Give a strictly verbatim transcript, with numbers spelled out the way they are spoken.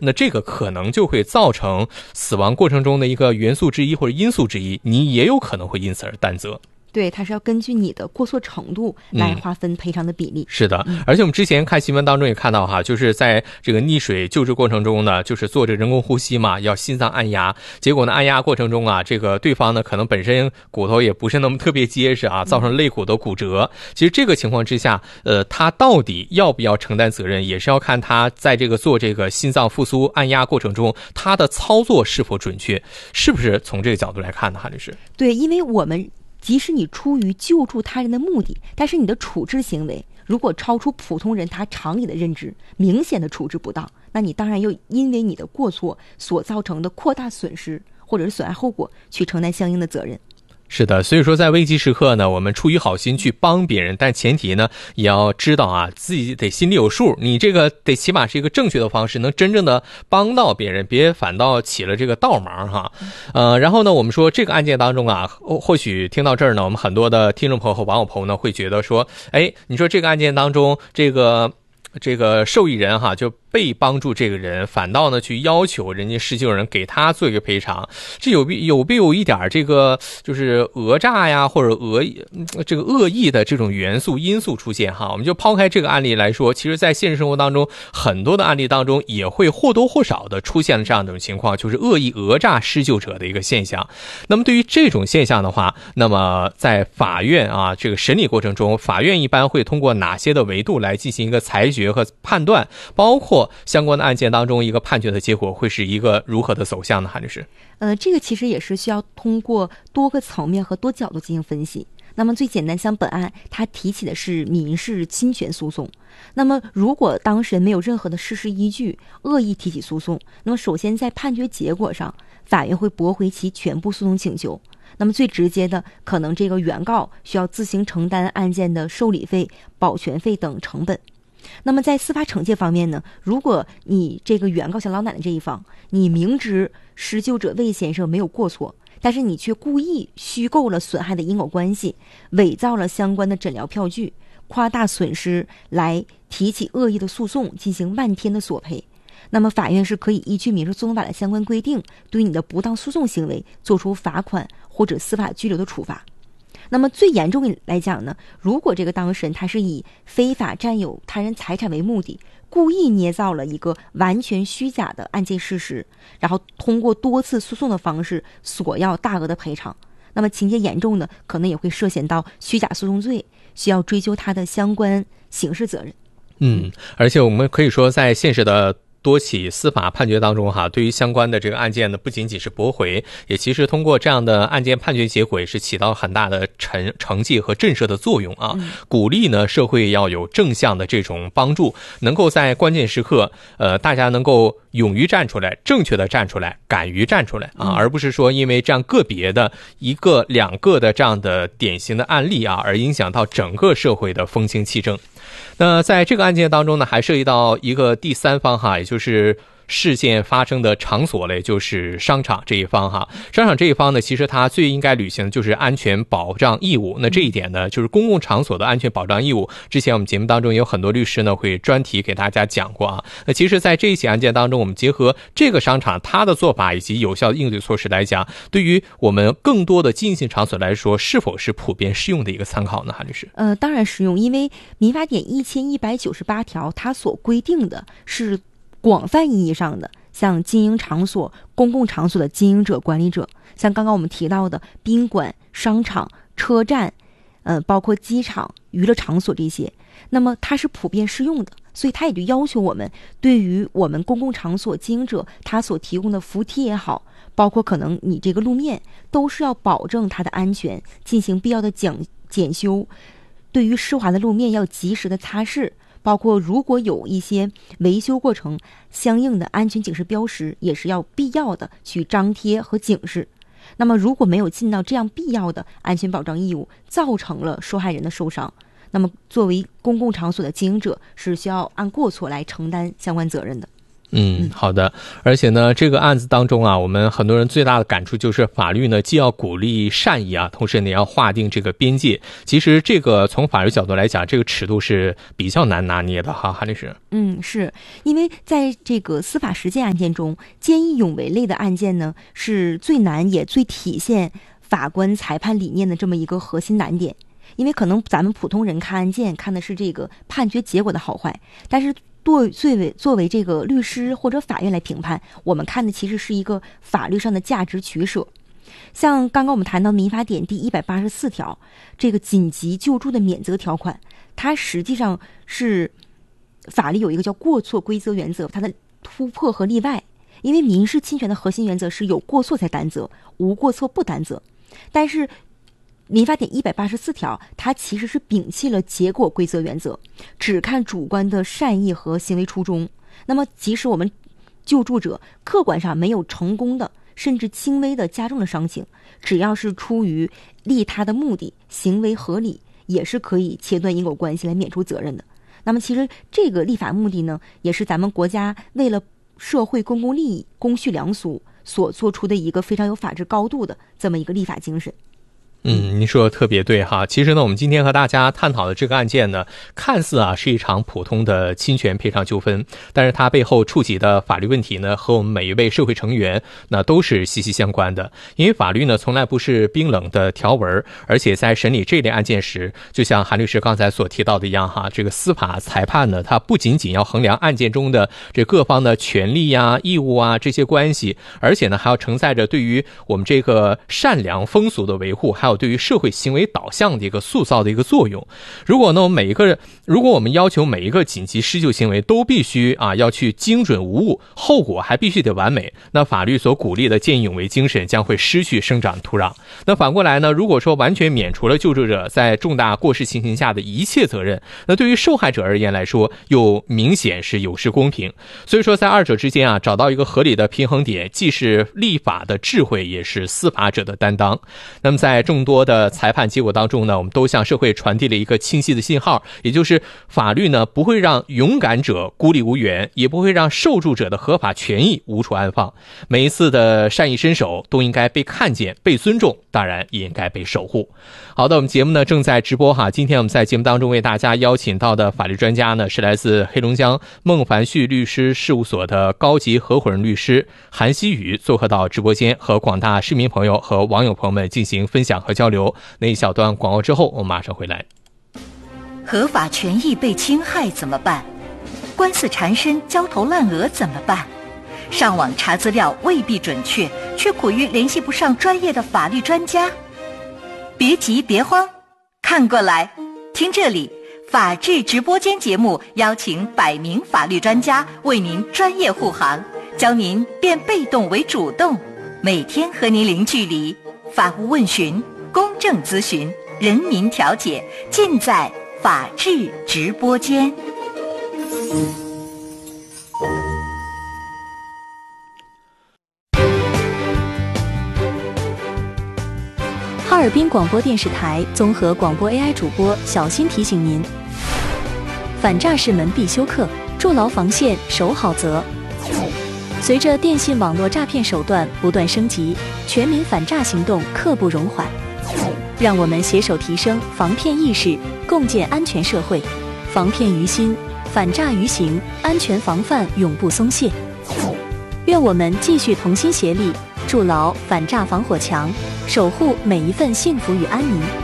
那这个可能就会造成死亡过程中的一个元素之一或者因素之一，你也有可能会因此而担责。 对，它是要根据你的过错程度来划分赔偿的比例。 嗯、是的，而且我们之前看新闻当中也看到哈，就是在这个溺水救治过程中呢，就是做这人工呼吸嘛，要心脏按压，结果呢按压过程中啊，这个对方呢可能本身骨头也不是那么特别结实啊，造成肋骨的骨折。其实这个情况之下，呃，他到底要不要承担责任，也是要看他在这个做这个心脏复苏按压过程中，他的操作是否准确，是不是从这个角度来看呢？韩律师？ 对，因为我们即使你出于救助他人的目的，但是你的处置行为如果超出普通人他常理的认知，明显的处置不当，那你当然又因为你的过错所造成的扩大损失或者是损害后果去承担相应的责任。 是的，所以说在危急时刻呢，我们出于好心去帮别人，但前提呢也要知道啊，自己得心里有数，你这个得起码是一个正确的方式，能真正的帮到别人，别反倒起了这个倒忙哈。呃，然后呢，我们说这个案件当中啊，或许听到这儿呢，我们很多的听众朋友和网友朋友呢会觉得说，哎，你说这个案件当中这个这个受益人哈就被帮助这个人反倒呢去要求人家施救人给他做一个赔偿，这有必有必有一点这个就是讹诈呀或者讹这个恶意的这种元素因素出现哈。我们就抛开这个案例来说，其实在现实生活当中很多的案例当中也会或多或少的出现了这样一种情况，就是恶意讹诈施救者的一个现象。那么对于这种现象的话，那么在法院啊这个审理过程中，法院一般会通过哪些的维度来进行一个裁决和判断，包括相关的案件当中一个判决的结果会是一个如何的走向呢？韩律师？ 呃，这个其实也是需要通过多个层面和多角度进行分析。那么最简单，像本案它提起的是民事侵权诉讼，那么如果当事人没有任何的事实依据，恶意提起诉讼，那么首先在判决结果上，法院会驳回其全部诉讼请求。那么最直接的，可能这个原告需要自行承担案件的受理费、保全费等成本。那么在司法惩戒方面呢，如果你这个原告像老奶奶这一方，你明知施救者魏先生没有过错，但是你却故意虚构了损害的因果关系，伪造了相关的诊疗票据，夸大损失来提起恶意的诉讼，进行漫天的索赔，那么法院是可以依据民事诉讼法的相关规定，对你的不当诉讼行为做出罚款或者司法拘留的处罚。那么最严重来讲呢，如果这个当事人他是以非法占有他人财产为目的，故意捏造了一个完全虚假的案件事实，然后通过多次诉讼的方式索要大额的赔偿，那么情节严重呢，可能也会涉嫌到虚假诉讼罪，需要追究他的相关刑事责任。 嗯，而且我们可以说在现实的多起司法判决当中哈，对于相关的这个案件呢，不仅仅是驳回，也其实通过这样的案件判决结果也是起到很大的承承继和震慑的作用啊，鼓励呢社会要有正向的这种帮助，能够在关键时刻呃大家能够勇于站出来，正确的站出来，敢于站出来啊，而不是说因为这样个别的一个两个的这样的典型的案例啊，而影响到整个社会的风清气正。那在这个案件当中呢，还涉及到一个第三方哈，也就是事件发生的场所嘞，就是商场这一方哈。商场这一方呢，其实它最应该履行的就是安全保障义务。那这一点呢，就是公共场所的安全保障义务。之前我们节目当中有很多律师呢会专题给大家讲过啊。那其实在这一起案件当中，我们结合这个商场它的做法以及有效的应对措施来讲，对于我们更多的经营性场所来说，是否是普遍适用的一个参考呢？韩律师？ 呃，当然适用，因为民法典一千一百九十八条它所规定的是广泛意义上的像经营场所、公共场所的经营者、管理者，像刚刚我们提到的宾馆、商场、车站，呃，包括机场、娱乐场所这些，那么它是普遍适用的，所以它也就要求我们对于我们公共场所经营者他所提供的扶梯也好，包括可能你这个路面都是要保证它的安全，进行必要的讲检修，对于湿滑的路面要及时的擦拭，包括如果有一些维修过程相应的安全警示标识，也是要必要的去张贴和警示。那么如果没有尽到这样必要的安全保障义务，造成了受害人的受伤，那么作为公共场所的经营者是需要按过错来承担相关责任的。 嗯，好的。而且呢，这个案子当中啊，我们很多人最大的感触就是法律呢，既要鼓励善意啊，同时呢也要划定这个边界。其实这个从法律角度来讲，这个尺度是比较难拿捏的哈，韩律师。 嗯，是因为在这个司法实践案件中，见义勇为类的案件呢，是最难也最体现法官裁判理念的这么一个核心难点。因为可能咱们普通人看案件看的是这个判决结果的好坏，但是作为作为这个律师或者法院来评判，我们看的其实是一个法律上的价值取舍。像刚刚我们谈到民法典第一百八十四条这个紧急救助的免责条款，它实际上是法律有一个叫过错归责原则，它的突破和例外。因为民事侵权的核心原则是有过错才担责，无过错不担责。但是民法典一百八十四条，它其实是摒弃了结果归责原则，只看主观的善意和行为初衷。那么，即使我们救助者客观上没有成功的，甚至轻微的加重了伤情，只要是出于利他的目的，行为合理，也是可以切断因果关系来免除责任的。那么，其实这个立法目的呢，也是咱们国家为了社会公共利益、公序良俗所做出的一个非常有法治高度的这么一个立法精神。 嗯，您说的特别对哈。其实呢，我们今天和大家探讨的这个案件呢，看似啊是一场普通的侵权赔偿纠纷，但是它背后触及的法律问题呢，和我们每一位社会成员那都是息息相关的。因为法律呢，从来不是冰冷的条文，而且在审理这类案件时，就像韩律师刚才所提到的一样哈，这个司法裁判呢，它不仅仅要衡量案件中的这各方的权利呀、义务啊这些关系，而且呢，还要承载着对于我们这个善良风俗的维护，还有对于社会行为导向的一个塑造的一个作用。如果呢，每一个人，如果我们要求每一个紧急施救行为都必须啊要去精准无误，后果还必须得完美，那法律所鼓励的见义勇为精神将会失去生长土壤。那反过来呢，如果说完全免除了救助者在重大过失情形下的一切责任，那对于受害者而言来说，又明显是有失公平。所以说，在二者之间啊，找到一个合理的平衡点，既是立法的智慧，也是司法者的担当。那么在众多的裁判结果当中呢，我们都向社会传递了一个清晰的信号，也就是法律呢不会让勇敢者孤立无援，也不会让受助者的合法权益无处安放。每一次的善意伸手都应该被看见、被尊重，当然也应该被守护。好的，我们节目呢正在直播哈。今天我们在节目当中为大家邀请到的法律专家呢，是来自黑龙江孟凡旭律师事务所的高级合伙人律师韩希宇，做客到直播间，和广大市民朋友和网友朋友们进行分享和交流。那一小段广告之后，我们马上回来。 合法权益被侵害怎么办？官司缠身、焦头烂额怎么办？上网查资料未必准确，却苦于联系不上专业的法律专家。别急别慌，看过来，听这里，法治直播间节目邀请百名法律专家为您专业护航，教您变被动为主动，每天和您零距离，法务问询、公正咨询、人民调解，尽在法治直播间。 哈尔滨广播电视台综合广播 A I 主播小心提醒您：反诈是门必修课，筑牢防线，守好则。随着电信网络诈骗手段不断升级，全民反诈行动刻不容缓。让我们携手提升防骗意识，共建安全社会。防骗于心，反诈于行，安全防范永不松懈。愿我们继续同心协力，筑牢反诈防火墙，守护每一份幸福与安宁。